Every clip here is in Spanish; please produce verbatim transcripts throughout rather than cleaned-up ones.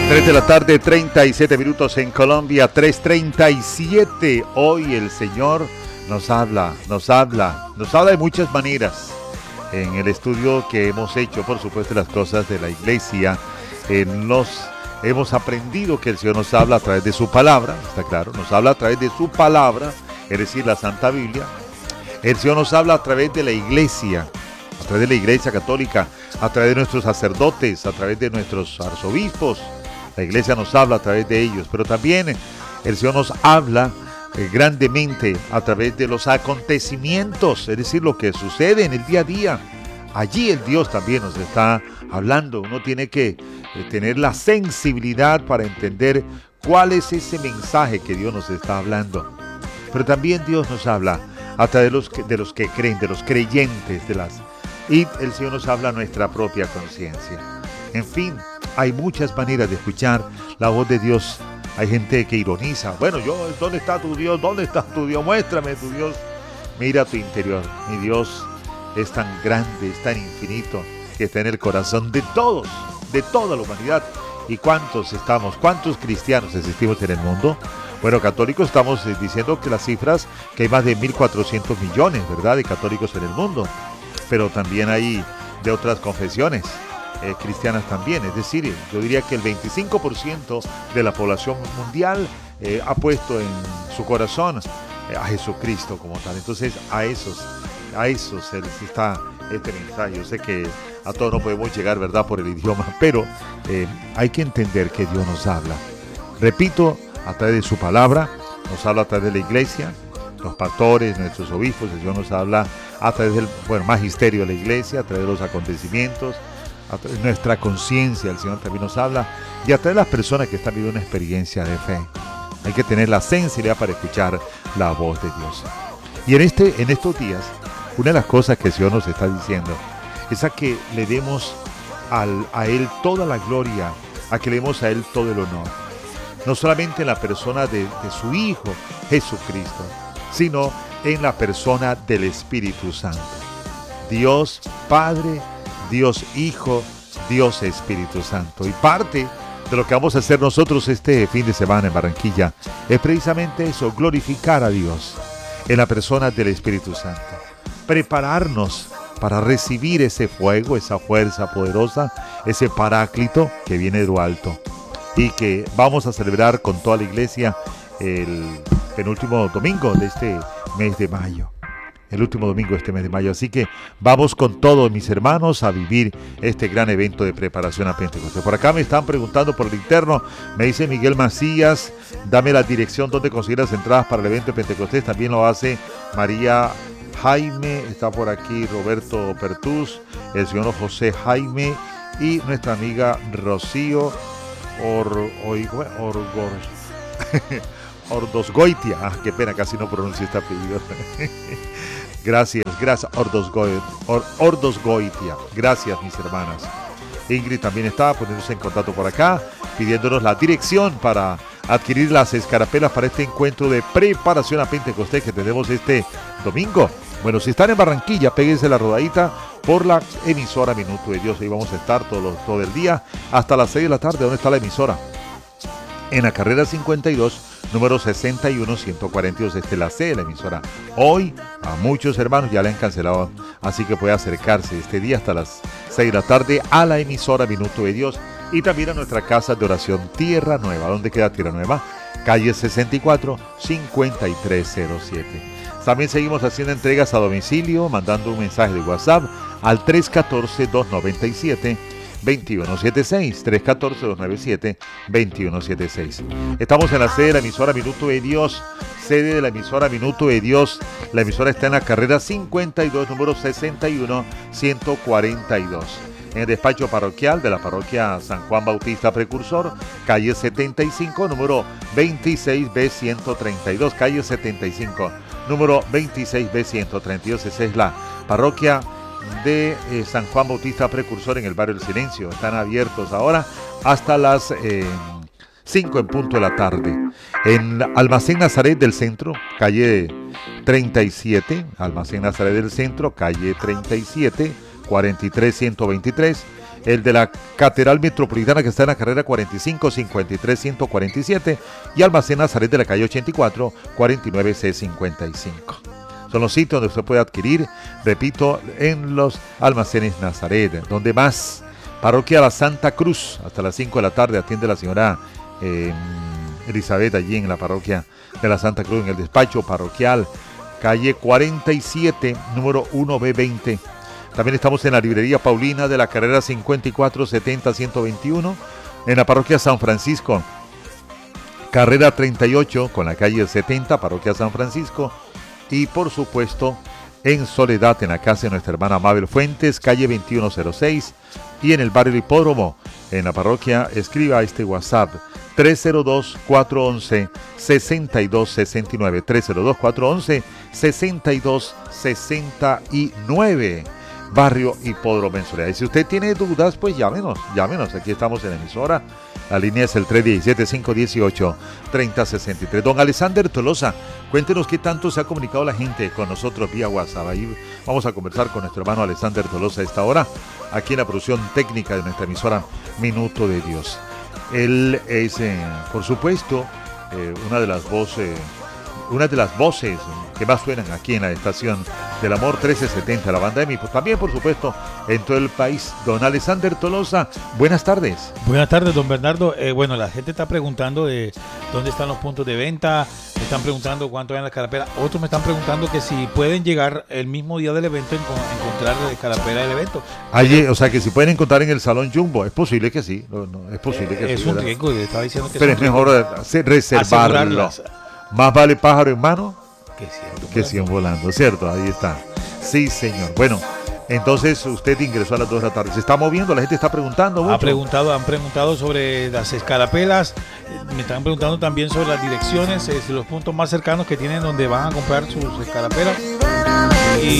tres de la tarde, treinta y siete minutos en Colombia, tres treinta y siete. Hoy el Señor nos habla, nos habla, nos habla de muchas maneras. En el estudio que hemos hecho, por supuesto, las cosas de la iglesia, eh, nos hemos aprendido que el Señor nos habla a través de su palabra, está claro, nos habla a través de su palabra, es decir, la Santa Biblia. El Señor nos habla a través de la iglesia, a través de la iglesia católica, a través de nuestros sacerdotes, a través de nuestros arzobispos. La iglesia nos habla a través de ellos, pero también el Señor nos habla eh, grandemente a través de los acontecimientos, es decir, lo que sucede en el día a día. Allí el Dios también nos está hablando. Uno tiene que eh, tener la sensibilidad para entender cuál es ese mensaje que Dios nos está hablando. Pero también Dios nos habla a través de los que, de los que creen, de los creyentes, de las y el Señor nos habla a nuestra propia conciencia. En fin, hay muchas maneras de escuchar la voz de Dios. Hay gente que ironiza. Bueno, yo, ¿dónde está tu Dios? ¿Dónde está tu Dios? Muéstrame tu Dios. Mira tu interior. Mi Dios es tan grande, es tan infinito, que está en el corazón de todos, de toda la humanidad. ¿Y cuántos estamos? ¿Cuántos cristianos existimos en el mundo? Bueno, católicos estamos diciendo que las cifras, que hay más de mil cuatrocientos millones, ¿verdad?, de católicos en el mundo. Pero también hay de otras confesiones. Eh, cristianas también, es decir, yo diría que el veinticinco por ciento de la población mundial eh, ha puesto en su corazón eh, a Jesucristo como tal. Entonces a esos, a esos se les está este mensaje. Yo sé que a todos no podemos llegar, ¿verdad?, por el idioma, pero eh, hay que entender que Dios nos habla. Repito, a través de su palabra, nos habla a través de la iglesia, los pastores, nuestros obispos. El Señor nos habla a través del bueno, magisterio de la iglesia, a través de los acontecimientos, a través de nuestra conciencia. El Señor también nos habla, y a través de las personas que están viviendo una experiencia de fe. Hay que tener la sensibilidad para escuchar la voz de Dios. Y en, este, en estos días, una de las cosas que el Señor nos está diciendo es a que le demos al, a Él toda la gloria, a que le demos a Él todo el honor. No solamente en la persona de, de su Hijo, Jesucristo, sino en la persona del Espíritu Santo. Dios Padre, Dios Hijo, Dios Espíritu Santo. Y parte de lo que vamos a hacer nosotros este fin de semana en Barranquilla es precisamente eso, glorificar a Dios en la persona del Espíritu Santo. Prepararnos para recibir ese fuego, esa fuerza poderosa, ese paráclito que viene de lo alto y que vamos a celebrar con toda la iglesia el penúltimo domingo de este mes de mayo. El último domingo de este mes de mayo. Así que vamos con todos mis hermanos a vivir este gran evento de preparación a Pentecostés. Por acá me están preguntando por el interno. Me dice Miguel Macías, dame la dirección donde conseguir las entradas para el evento de Pentecostés. También lo hace María Jaime, está por aquí Roberto Pertús, el señor José Jaime y nuestra amiga Rocío Or, Or, Or, Or, Ordosgoitia. Ah, qué pena, casi no pronuncio este apellido. Gracias, gracias, Ordosgoitia. Or, Ordosgoitia. Gracias, mis hermanas. Ingrid también está poniéndose en contacto por acá, pidiéndonos la dirección para adquirir las escarapelas para este encuentro de preparación a Pentecostés que tenemos este domingo. Bueno, si están en Barranquilla, péguense la rodadita por la emisora Minuto de Dios. Ahí vamos a estar todo, todo el día hasta las seis de la tarde. ¿Dónde está la emisora? En la carrera cincuenta y dos, número sesenta y uno, ciento cuarenta y dos, este es la sede de la emisora. Hoy a muchos hermanos ya le han cancelado, así que puede acercarse este día hasta las seis de la tarde a la emisora Minuto de Dios y también a nuestra casa de oración Tierra Nueva. ¿Dónde queda Tierra Nueva? Calle sesenta y cuatro, cincuenta y tres cero siete. También seguimos haciendo entregas a domicilio, mandando un mensaje de WhatsApp al tres uno cuatro, dos nueve siete, dos uno siete seis, tres uno cuatro, dos nueve siete, dos uno siete seis. Estamos en la sede de la emisora Minuto de Dios, sede de la emisora Minuto de Dios. La emisora está en la carrera cincuenta y dos, número sesenta y uno, ciento cuarenta y dos. En el despacho parroquial de la parroquia San Juan Bautista Precursor, calle setenta y cinco, número veintiséis B ciento treinta y dos, calle setenta y cinco, número veintiséis B ciento treinta y dos. Esa es la parroquia de eh, San Juan Bautista Precursor en el barrio del Silencio. Están abiertos ahora hasta las eh, cinco en punto de la tarde. En Almacén Nazaret del Centro, calle treinta y siete, Almacén Nazaret del Centro, calle treinta y siete, cuarenta y tres ciento veintitrés. el de la Catedral Metropolitana que está en la carrera cuarenta y cinco cincuenta y tres ciento cuarenta y siete y Almacén Nazaret de la calle ochenta y cuatro cuarenta y nueve C cincuenta y cinco. Son los sitios donde usted puede adquirir, repito, en los Almacenes Nazaret. Donde más, Parroquia La Santa Cruz, hasta las cinco de la tarde atiende la señora eh, Elizabeth allí en la Parroquia de la Santa Cruz, en el despacho parroquial, calle cuarenta y siete, número uno B veinte. También estamos en la librería Paulina de la carrera cincuenta y cuatro setenta ciento veintiuno, en la Parroquia San Francisco, carrera treinta y ocho con la calle setenta, Parroquia San Francisco. Y por supuesto en Soledad, en la casa de nuestra hermana Mabel Fuentes, calle veintiuno cero seis, y en el barrio Hipódromo, en la parroquia, escriba este WhatsApp tres cero dos, cuatro once, sesenta y dos sesenta y nueve, tres cero dos, cuatro once, sesenta y dos sesenta y nueve, barrio Hipódromo en Soledad. Y si usted tiene dudas, pues llámenos, llámenos, aquí estamos en la emisora. La línea es el tres uno siete, cinco uno ocho, tres cero seis tres. Don Alexander Tolosa, cuéntenos qué tanto se ha comunicado la gente con nosotros vía WhatsApp. Ahí vamos a conversar con nuestro hermano Alexander Tolosa a esta hora, aquí en la producción técnica de nuestra emisora Minuto de Dios. Él es, eh, por supuesto, eh, una de las voces, una de las voces que más suenan aquí en la estación del Amor trece setenta, la banda de mi, pues también por supuesto en todo el país. Don Alexander Tolosa, buenas tardes. Buenas tardes, don Bernardo. Eh, bueno, la gente está preguntando de dónde están los puntos de venta, me están preguntando cuánto hay en la carapela, otros me están preguntando que si pueden llegar el mismo día del evento en encontrar la carapela del evento. Allí, o sea que si pueden encontrar en el Salón Jumbo, es posible que sí, no, no, es posible eh, que es sí. Un ¿verdad? riesgo, le estaba diciendo que pero es, es mejor hacer, reservarlo. Más vale pájaro en mano que cien que cien volando, ¿cierto? Ahí está. Sí, señor. Bueno, entonces usted ingresó a las dos de la tarde. ¿Se está moviendo? La gente está preguntando mucho. Ha preguntado, han preguntado sobre las escarapelas, me están preguntando también sobre las direcciones, eh, los puntos más cercanos que tienen donde van a comprar sus escarapelas. Y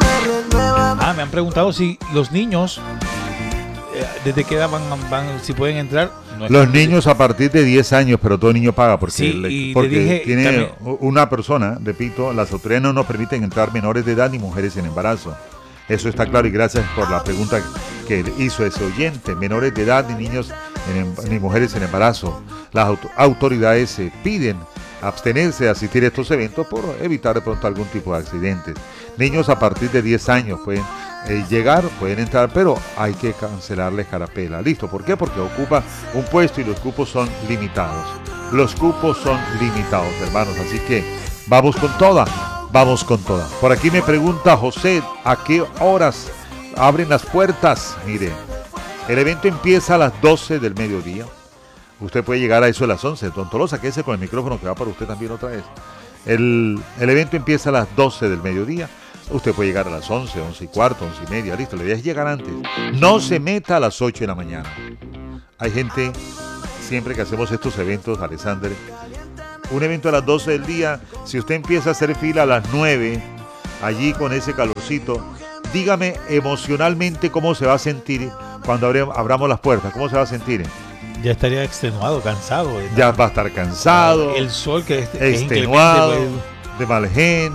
ah, me han preguntado si los niños, eh, desde qué edad van, van, si pueden entrar. No, los niños a partir de diez años, pero todo niño paga porque, sí, le, y porque le dije, tiene también, una persona, repito, las autoridades no nos permiten entrar menores de edad ni mujeres en embarazo. Eso está claro y gracias por la pregunta que hizo ese oyente. Menores de edad ni niños en, ni mujeres en embarazo. Las auto, autoridades eh, piden abstenerse de asistir a estos eventos por evitar de pronto algún tipo de accidentes. Niños a partir de diez años pueden eh, llegar, pueden entrar, pero hay que cancelar la escarapela. ¿Listo? ¿Por qué? Porque ocupa un puesto y los cupos son limitados. Los cupos son limitados, hermanos. Así que vamos con toda, vamos con toda. Por aquí me pregunta José, ¿a qué horas abren las puertas? Mire, el evento empieza a las doce del mediodía. Usted puede llegar a eso a las once. Don Tolosa, quédese con el micrófono que va para usted también otra vez. El, el evento empieza a las doce del mediodía. Usted puede llegar a las once, once y cuarto, once y media. Listo, la idea es llegar antes. No se meta a las ocho de la mañana. Hay gente, siempre que hacemos estos eventos, Alexander, un evento a las doce del día, si usted empieza a hacer fila a las nueve, allí con ese calorcito, dígame emocionalmente cómo se va a sentir cuando abre, abramos las puertas. ¿Cómo se va a sentir? Ya estaría extenuado, cansado. Ya va a estar cansado. El sol que es, extenuado, que es inclemente, pues, de mal genio.